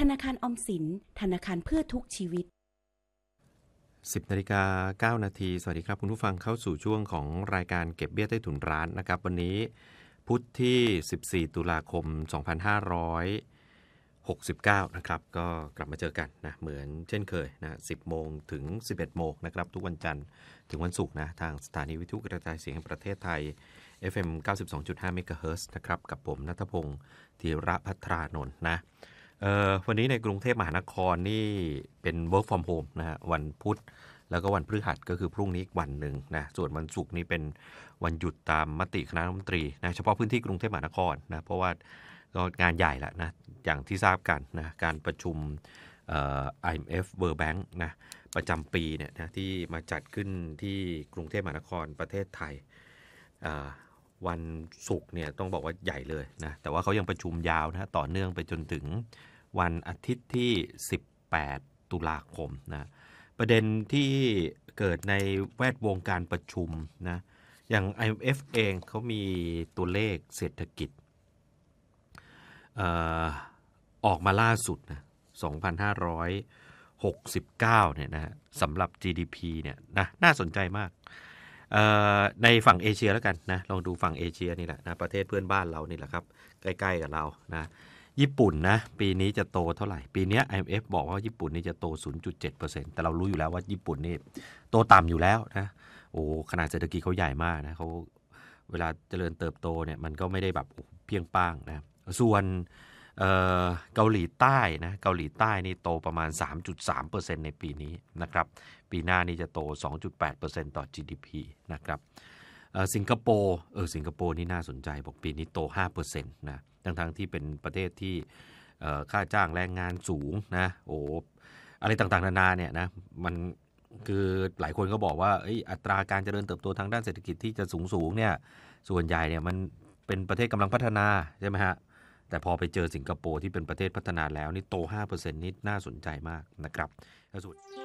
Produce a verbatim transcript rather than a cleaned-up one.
นาคารออมสินธนาคารเพื่อทุกชีวิตสิบนาฬิกาเก้านาทีสวัสดีครับคุณผู้ฟังเข้าสู่ช่วงของรายการเก็บเบี้ยใต้ถุนร้านนะครับวันนี้พุธที่สิบสี่ตุลาคมสองพันห้าร้อยหกสิบเก้านะครับก็กลับมาเจอกันนะเหมือนเช่นเคยนะสิบโมงถึงสิบเอ็ดโมงนะครับทุกวันจันทร์ถึงวันศุกร์นะทางสถานีวิทยุกระจายเสียงแห่งประเทศไทย เอฟ เอ็ม เก้าสิบสองจุดห้า เมกะเฮิรตซ์นะครับกับผมณัฐพงศ์ธีระภัทรานนท์นะเอ่อวันนี้ในกรุงเทพมหานครนี่เป็น work from home นะฮะวันพุธแล้วก็วันพฤหัสก็คือพรุ่งนี้อีกวันหนึ่งนะส่วนวันศุกร์นี้เป็นวันหยุดตามมติคณะรัฐมนตรีนะเฉพาะพื้นที่กรุงเทพมหานครนะเพราะว่าก็งานใหญ่แล้วนะอย่างที่ทราบกันนะการประชุมเอ่อ ไอ เอ็ม เอฟ World Bank นะประจำปีเนี่ยนะที่มาจัดขึ้นที่กรุงเทพมหานครประเทศไทยอ่าวันศุกร์เนี่ยต้องบอกว่าใหญ่เลยนะแต่ว่าเขายังประชุมยาวนะต่อเนื่องไปจนถึงวันอาทิตย์ที่สิบแปดตุลาคมนะประเด็นที่เกิดในแวดวงการประชุมนะอย่าง ไอ เอ็ม เอฟ เองเขามีตัวเลขเศรษฐกิจเอ่อออกมาล่าสุดนะสองพันห้าร้อยหกสิบเก้าเนี่ยนะสำหรับ จี ดี พี เนี่ยนะน่าสนใจมากในฝั่งเอเชียแล้วกันนะลองดูฝั่งเอเชียนี่แหละนะประเทศเพื่อนบ้านเรานี่แหละครับใกล้ๆกับเรานะญี่ปุ่นนะปีนี้จะโตเท่าไหร่ปีนี้ ไอ เอ็ม เอฟ บอกว่าญี่ปุ่นนี่จะโต ศูนย์จุดเจ็ดเปอร์เซ็นต์ แต่เรารู้อยู่แล้วว่าญี่ปุ่นนี่โตต่ำอยู่แล้วนะโอ้ขนาดเศรษฐกิจเขาใหญ่มากนะเขาเวลาเจริญเติบโตเนี่ยมันก็ไม่ได้แบบเพียงป้างนะส่วนเอ่อเกาหลีใต้นะเกาหลีใต้นี่โตประมาณ สามจุดสามเปอร์เซ็นต์ ในปีนี้นะครับปีหน้านี่จะโต สองจุดแปดเปอร์เซ็นต์ ต่อ จี ดี พี นะครับเอ่อสิงคโปร์เออสิงคโปร์นี่น่าสนใจบอกปีนี้โต ห้าเปอร์เซ็นต์ นะทั้งๆที่เป็นประเทศที่เอ่อค่าจ้างแรงงานสูงนะโอ้อะไรต่างๆนานาเนี่ยนะมันคือหลายคนก็บอกว่าอัตราการเจริญเติบโตทางด้านเศรษฐกิจที่จะสูงๆเนี่ยส่วนใหญ่เนี่ยมันเป็นประเทศกำลังพัฒนาใช่ไหมฮะแต่พอไปเจอสิงคโปร์ที่เป็นประเทศพัฒนาแล้วนี่โต ห้าเปอร์เซ็นต์ นี่น่าสนใจมากนะครับ